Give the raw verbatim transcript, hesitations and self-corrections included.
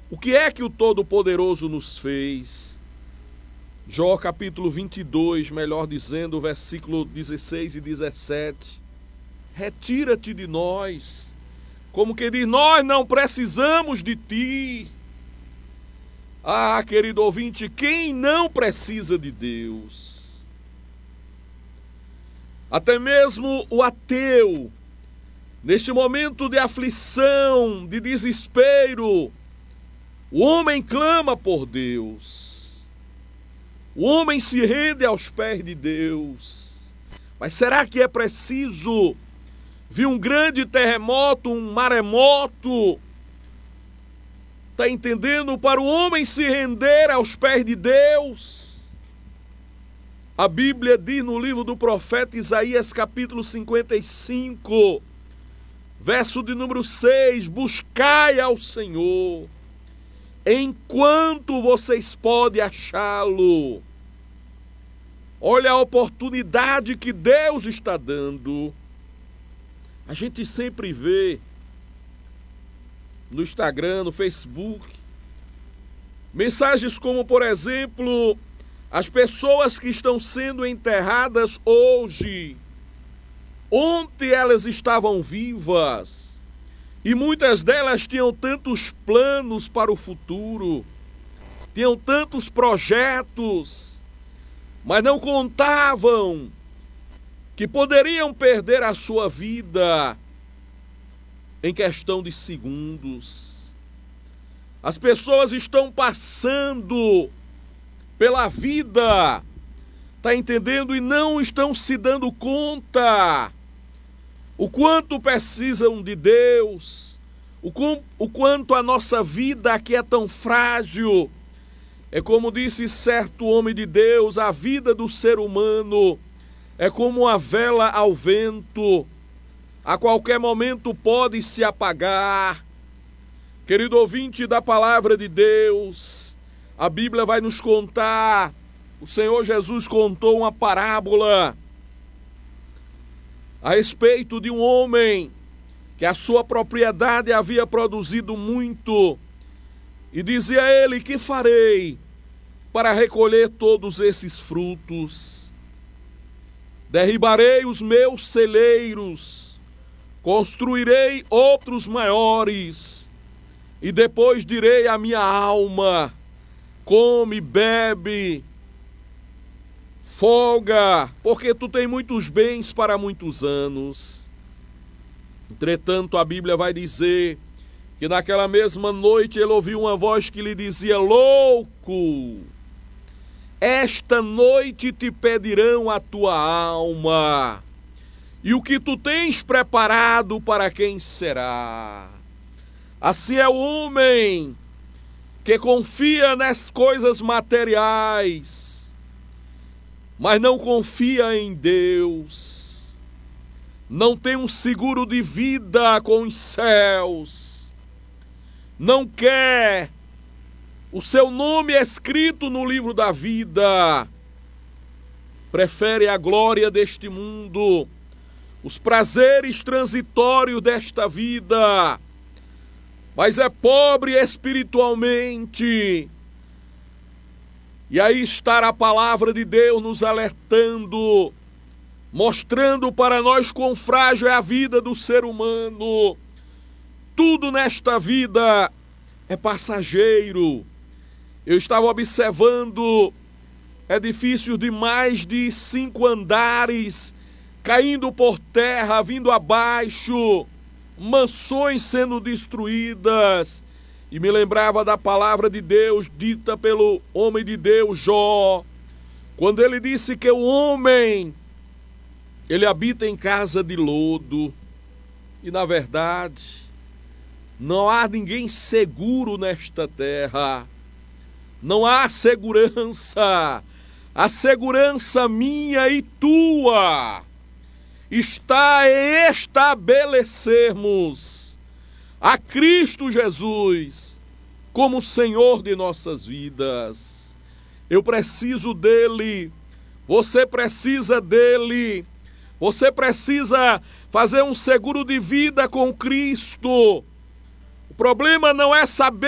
O que é que o Todo-Poderoso nos fez? Jó capítulo vinte e dois, melhor dizendo, versículo dezesseis e dezessete. Retira-te de nós, como que diz, nós não precisamos de ti. Ah, querido ouvinte, quem não precisa de Deus? Até mesmo o ateu, neste momento de aflição, de desespero, o homem clama por Deus. O homem se rende aos pés de Deus. Mas será que é preciso vir um grande terremoto, um maremoto? Está entendendo? Para o homem se render aos pés de Deus? A Bíblia diz no livro do profeta Isaías, capítulo cinquenta e cinco, verso de número seis, buscai ao Senhor, enquanto vocês podem achá-lo. Olha a oportunidade que Deus está dando. A gente sempre vê no Instagram, no Facebook, mensagens como, por exemplo, as pessoas que estão sendo enterradas hoje. Ontem elas estavam vivas e muitas delas tinham tantos planos para o futuro, tinham tantos projetos, mas não contavam que poderiam perder a sua vida em questão de segundos. As pessoas estão passando pela vida, tá entendendo? E não estão se dando conta o quanto precisam de Deus, o, com, o quanto a nossa vida aqui é tão frágil. É como disse certo homem de Deus, a vida do ser humano é como uma vela ao vento, a qualquer momento pode se apagar. Querido ouvinte da palavra de Deus, a Bíblia vai nos contar, o Senhor Jesus contou uma parábola a respeito de um homem que a sua propriedade havia produzido muito, e dizia ele, que farei para recolher todos esses frutos? Derribarei os meus celeiros, construirei outros maiores, e depois direi à minha alma, come, bebe, folga, porque tu tens muitos bens para muitos anos. Entretanto, a Bíblia vai dizer que naquela mesma noite ele ouviu uma voz que lhe dizia, louco, esta noite te pedirão a tua alma, e o que tu tens preparado para quem será? Assim é o homem que confia nas coisas materiais, mas não confia em Deus, não tem um seguro de vida com os céus, não quer o seu nome escrito no livro da vida, prefere a glória deste mundo, os prazeres transitórios desta vida, mas é pobre espiritualmente. E aí está a palavra de Deus nos alertando, mostrando para nós quão frágil é a vida do ser humano. Tudo nesta vida é passageiro. Eu estava observando edifícios de mais de cinco andares caindo por terra, vindo abaixo, mansões sendo destruídas. E me lembrava da palavra de Deus dita pelo homem de Deus, Jó, quando ele disse que o homem, ele habita em casa de lodo. E na verdade, não há ninguém seguro nesta terra. Não há segurança. A segurança minha e tua está em estabelecermos a Cristo Jesus como Senhor de nossas vidas. Eu preciso dele, você precisa dele, você precisa fazer um seguro de vida com Cristo. O problema não é saber